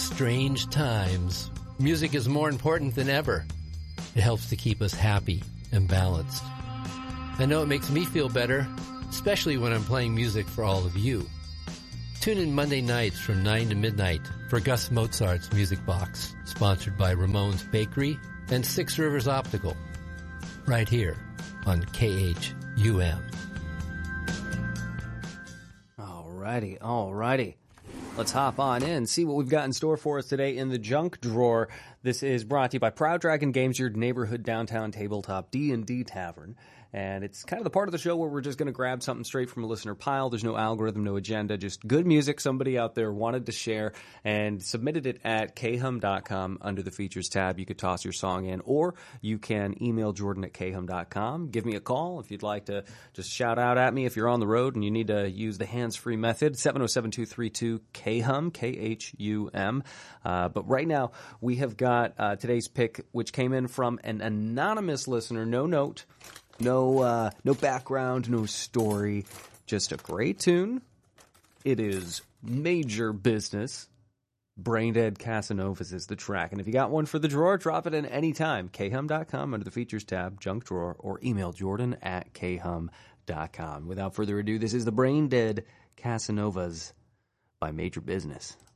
strange times, music is more important than ever. It helps to keep us happy and balanced. I know it makes me feel better, especially when I'm playing music for all of you. Tune in Monday nights from 9 to midnight for Gus Mozart's Music Box, sponsored by Ramon's Bakery and Six Rivers Optical, right here on KHUM. Alrighty. Let's hop on in, see what we've got in store for us today in the Junk Drawer. This is brought to you by Proud Dragon Games, your neighborhood downtown tabletop D&D tavern. And it's kind of the part of the show where we're just going to grab something straight from a listener pile. There's no algorithm, no agenda, just good music somebody out there wanted to share and submitted it at khum.com under the features tab. You could toss your song in, or you can email Jordan at khum.com. Give me a call if you'd like to just shout out at me if you're on the road and you need to use the hands-free method, 707-232-KHUM, K-H-U-M. But right now, we have got today's pick, which came in from an anonymous listener, no note. No background, no story, just a great tune. It is Major Business. Braindead Casanovas is the track. And if you got one for the drawer, drop it in anytime. khum.com under the features tab, junk drawer, or email Jordan at khum.com. Without further ado, this is the Braindead Casanovas by Major Business.